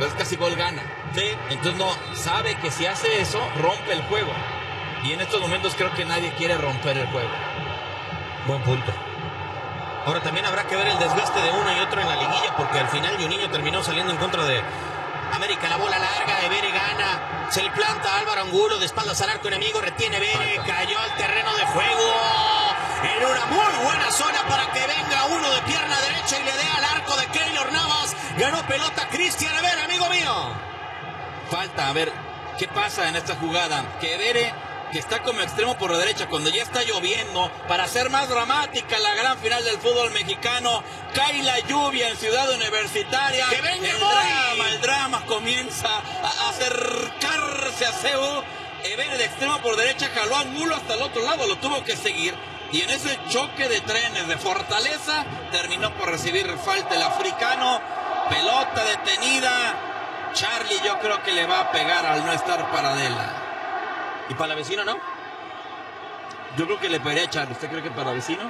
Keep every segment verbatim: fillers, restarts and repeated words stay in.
Entonces casi gol gana. Sí. Entonces no, sabe que si hace eso, rompe el juego. Y en estos momentos creo que nadie quiere romper el juego. Buen punto. Ahora también habrá que ver el desgaste de uno y otro en la liguilla, porque al final Juninho terminó saliendo en contra de América. La bola larga, Ebere gana, se le planta Álvaro Angulo de espaldas al arco enemigo, retiene Ebere, cayó al terreno de juego en una muy buena zona para que venga uno de pierna derecha y le dé al arco de Keylor Navas. Ganó pelota Cristian Ebere, amigo mío. Falta, a ver, ¿qué pasa en esta jugada? Que Ebere, que está como extremo por la derecha, cuando ya está lloviendo, para hacer más dramática la gran final del fútbol mexicano, cae la lluvia en Ciudad Universitaria. ¡Que venga el Moy! drama, el drama comienza a acercarse a Cebu. Ebere de extremo por derecha jaló a Angulo hasta el otro lado, lo tuvo que seguir. Y en ese choque de trenes de Fortaleza, terminó por recibir falta el africano. Pelota detenida. Charlie yo creo que le va a pegar al no estar Paradela. ¿Y para la vecina no? Yo creo que le pegaría a Charlie. ¿Usted cree que para vecino?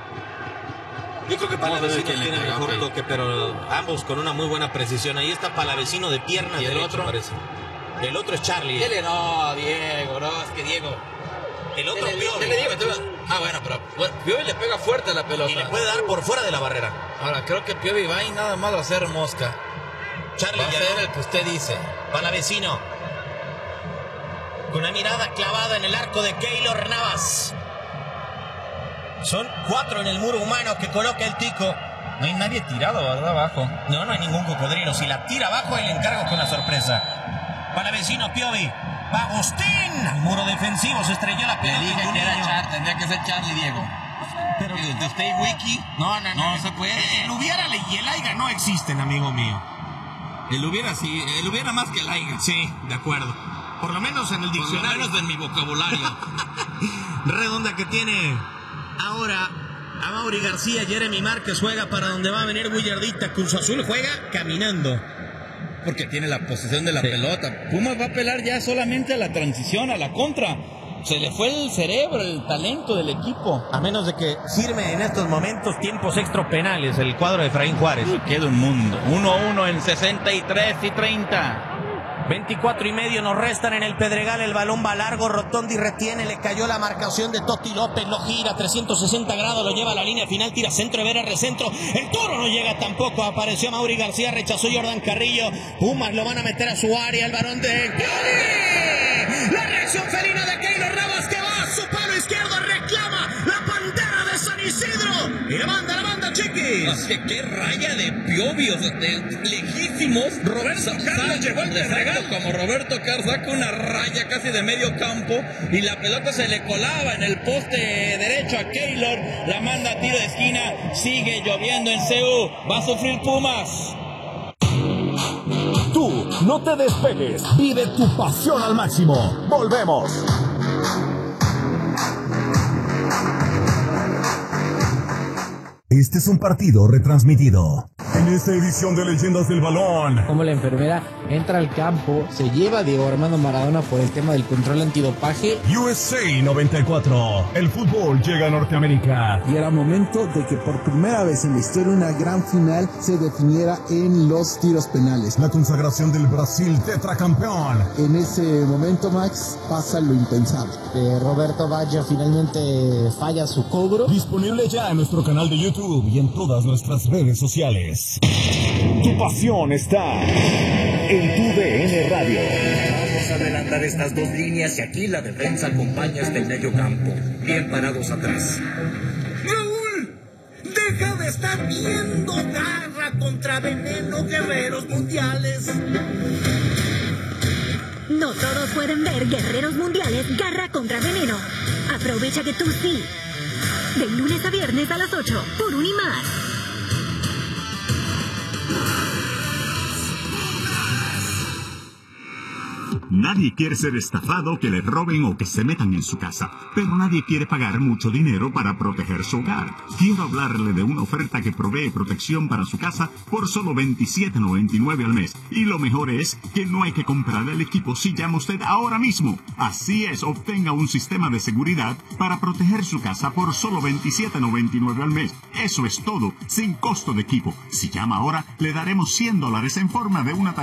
Yo creo que para la vecino quién le tiene pega, mejor okay. toque, pero ambos con una muy buena precisión. Ahí está Palavecino de pierna ¿Y el derecha, otro? parece. El otro es Charlie. Dele, no, Diego, no, es que Diego. El otro Dele, Piovi. dele, Diego, entonces- ah, bueno, pero bueno, Piovi le pega fuerte a la pelota. Y le puede dar por fuera de la barrera. Ahora, creo que Piovi va y nada más va a hacer mosca. Charlie Va a ya ser no. el que usted dice. Palavecino. Con una mirada clavada en el arco de Keylor Navas. Son cuatro en el muro humano que coloca el Tico. No hay nadie tirado, ¿verdad? Abajo. No, no hay ningún cocodrilo. Si la tira abajo, el encargo con la sorpresa. Palavecino, Piovi. Agustín. Al muro defensivo se estrelló la pelota. Le dije que era Char, tendría que ser Charlie, Diego. Pero de usted y Wiki. No, no, no, no se puede. El hubiera y el aiga no existen, amigo mío. El hubiera sí, el hubiera más que el aiga. Sí, de acuerdo. Por lo menos en el Por lo diccionario. menos en mi vocabulario. Redonda que tiene ahora a Mauri García. Jeremy Márquez juega para donde va a venir Willardita. Cruz Azul juega caminando. Porque tiene la posesión de la Sí. pelota. Pumas va a apelar ya solamente a la transición, a la contra. Se le fue el cerebro, el talento del equipo. A menos de que firme en estos momentos tiempos extrapenales el cuadro de Efraín Juárez. Queda un mundo. uno a uno en sesenta y tres y treinta. veinticuatro y medio nos restan en el Pedregal. El balón va largo, Rotondi retiene, le cayó la marcación de Totti López, lo gira trescientos sesenta grados, lo lleva a la línea final, tira centro, Ebere recentro, el Toro no llega tampoco, apareció Mauri García, rechazó Jordan Carrillo, Pumas lo van a meter a su área, el varón de Piovi, la reacción felina de Keylor Navas que va a su palo izquierdo, reclama la Pantera de San Isidro, y la manda, la manda Chiquis. ¿Qué, qué raya de Piovi, o sea, de lejísimos. Roberto Carlos llegó al Pedregal. Como Roberto Carlos saca una raya casi de medio campo y la pelota se le colaba en el poste derecho a Keylor, la manda a tiro de esquina, sigue lloviendo en C U, va a sufrir Pumas. Tú no te despegues, vive tu pasión al máximo. Volvemos. Este es un partido retransmitido. En esta edición de Leyendas del Balón. Como la enfermera entra al campo, se lleva a Diego Armando Maradona por el tema del control antidopaje. U S A noventa y cuatro. El fútbol llega a Norteamérica. Y era momento de que por primera vez en la historia una gran final se definiera en los tiros penales. La consagración del Brasil tetracampeón. En ese momento, Max, pasa lo impensable. Eh, Roberto Baggio finalmente falla su cobro. Disponible ya en nuestro canal de YouTube y en todas nuestras redes sociales. Tu pasión está en tu D N Radio. Vamos a adelantar estas dos líneas y aquí la defensa acompaña hasta el medio campo. Bien parados atrás. ¡Raúl! ¡Deja de estar viendo! Garra contra Veneno, guerreros mundiales. No todos pueden ver Guerreros Mundiales Garra contra Veneno. Aprovecha que tú sí. De lunes a viernes a las ocho, por Unimás. Nadie quiere ser estafado, que le roben o que se metan en su casa, pero nadie quiere pagar mucho dinero para proteger su hogar. Quiero hablarle de una oferta que provee protección para su casa por solo veintisiete noventa y nueve al mes. Y lo mejor es que no hay que comprar el equipo si llama usted ahora mismo. Así es, obtenga un sistema de seguridad para proteger su casa por solo veintisiete noventa y nueve al mes. Eso es todo, sin costo de equipo. Si llama ahora, le daremos cien dólares en forma de una